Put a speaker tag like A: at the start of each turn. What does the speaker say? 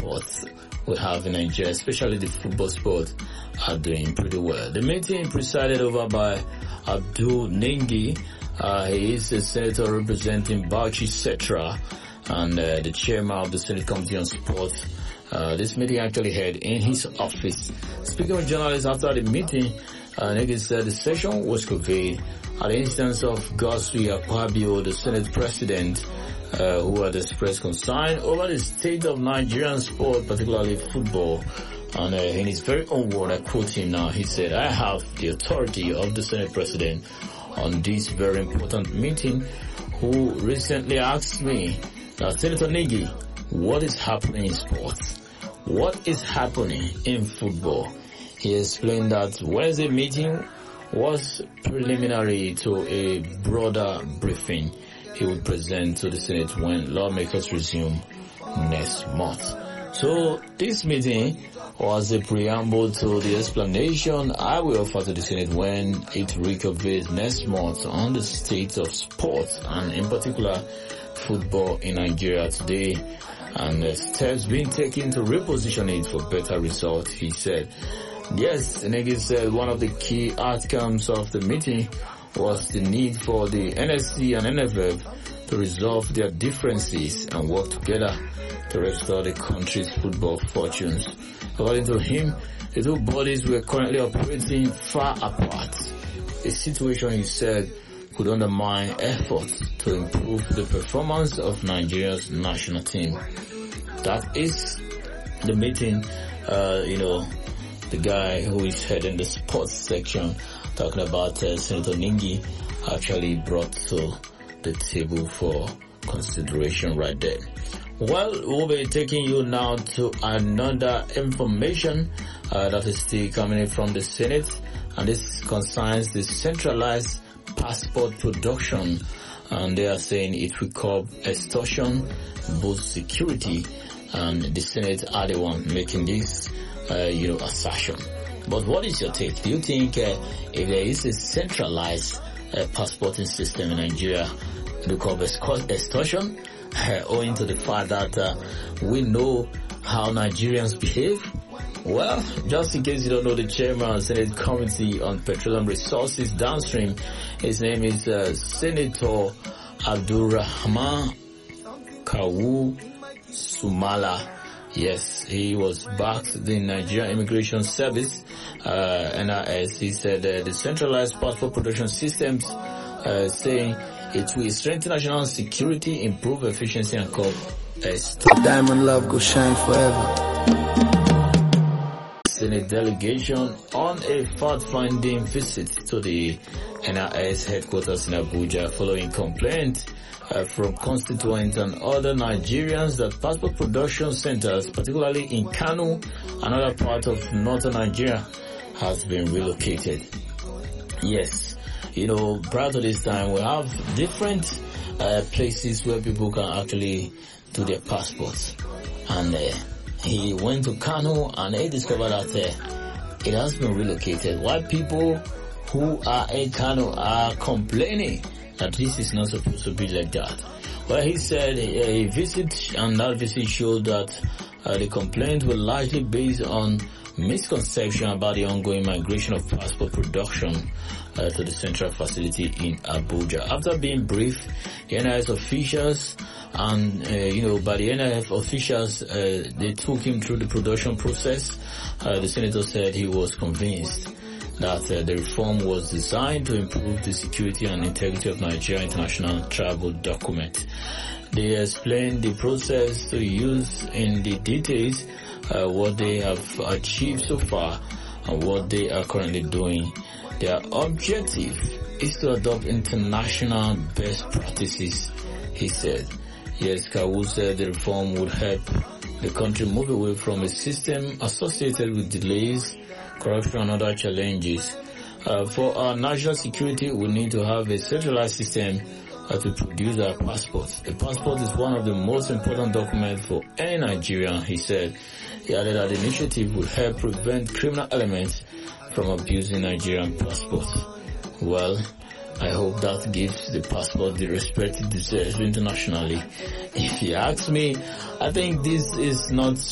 A: sports we have in Nigeria, especially the football sport, are doing pretty well. The meeting presided over by Abdul Nengi. He is a senator representing Bauchi Setra and the chairman of the Senate Committee on Sports. This meeting actually held in his office. Speaking with journalists after the meeting, Nengi said the session was convened at the instance of Godswill Akpabio, the Senate President, who had expressed concern over the state of Nigerian sport, particularly football. And in his very own word, I quote him now, he said, "I have the authority of the Senate President on this very important meeting, who recently asked me, Senator Nengi, what is happening in sports? What is happening in football?" He explained that Wednesday meeting was preliminary to a broader briefing he would present to the Senate when lawmakers resume next month. So this meeting was a preamble to the explanation I will offer to the Senate when it reconvenes next month on the state of sports and in particular football in Nigeria today, and steps being taken to reposition it for better results, he said. Yes, Nengi said one of the key outcomes of the meeting was the need for the NSC and NFF to resolve their differences and work together to restore the country's football fortunes. According to him, the two bodies were currently operating far apart, a situation he said could undermine efforts to improve the performance of Nigeria's national team. That is the meeting, the guy who is heading the sports section, talking about Senator Nengi, actually brought to the table for consideration right there. Well, we'll be taking you now to another information that is still coming in from the Senate, and this concerns the centralized passport production, and they are saying it will curb extortion, boost security, and the Senate are the one making this assertion. But what is your take? Do you think if there is a centralized passporting system in Nigeria, it will curb extortion, owing to the fact that we know how Nigerians behave? Well, just in case you don't know, the chairman of the Senate Committee on Petroleum Resources Downstream, his name is Senator Abdulrahman Kawu Sumala. Yes, he was backed the Nigerian Immigration Service, NIS. He said the centralized passport production systems, saying it will strengthen national security, improve efficiency, and curb extortion.
B: Diamond love go shine forever.
A: Senate delegation on a fact-finding visit to the NIS headquarters in Abuja following complaints from constituents and other Nigerians that passport production centers, particularly in Kano and other parts of northern Nigeria, has been relocated. Yes, prior to this time, we have different places where people can actually do their passports. And he went to Kano and he discovered that it has been relocated. While people who are in Kano are complaining that this is not supposed to be like that. Well, he said a visit, and that visit showed that the complaints were largely based on misconception about the ongoing migration of passport production to the central facility in Abuja. After being briefed, the NIS officials and, by the NIS officials, they took him through the production process. The senator said he was convinced that the reform was designed to improve the security and integrity of Nigeria international travel document. They explained the process to use in the details, what they have achieved so far and what they are currently doing. Their objective is to adopt international best practices, he said. Yes, Kawu said the reform would help the country move away from a system associated with delays, corruption and other challenges. For our national security, we need to have a centralized system to produce our passports. A passport is one of the most important documents for any Nigerian, he said. He added that the initiative will help prevent criminal elements from abusing Nigerian passports. Well, I hope that gives the passport the respect it deserves internationally. If you ask me, I think this is not